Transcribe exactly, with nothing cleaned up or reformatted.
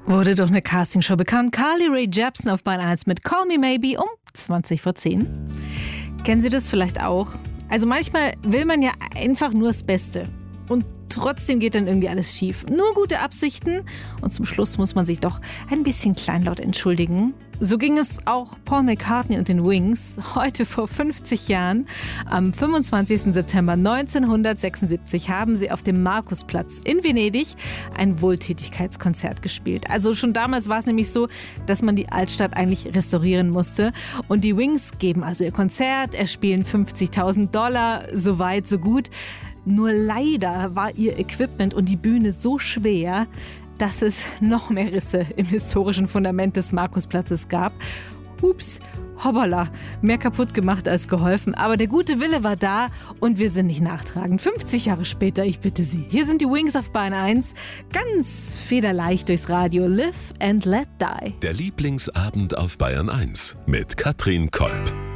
Wurde durch eine Castingshow bekannt. Carly Rae Jepsen auf Bahn eins mit Call Me Maybe um zwanzig vor zehn. Kennen Sie das vielleicht auch? Also manchmal will man ja einfach nur das Beste. Und trotzdem geht dann irgendwie alles schief. Nur gute Absichten und zum Schluss muss man sich doch ein bisschen kleinlaut entschuldigen. So ging es auch Paul McCartney und den Wings heute vor fünfzig Jahren. Am fünfundzwanzigsten September neunzehnhundertsechsundsiebzig haben sie auf dem Markusplatz in Venedig ein Wohltätigkeitskonzert gespielt. Also schon damals war es nämlich so, dass man die Altstadt eigentlich restaurieren musste. Und die Wings geben also ihr Konzert, erspielen fünfzigtausend Dollar, so weit, so gut. Nur leider war ihr Equipment und die Bühne so schwer, dass es noch mehr Risse im historischen Fundament des Markusplatzes gab. Ups, hoppala, mehr kaputt gemacht als geholfen. Aber der gute Wille war da und wir sind nicht nachtragend. fünfzig Jahre später, ich bitte Sie. Hier sind die Wings auf Bahn eins. Ganz federleicht durchs Radio. Live and let die. Der Lieblingsabend auf Bayern eins mit Katrin Kolb.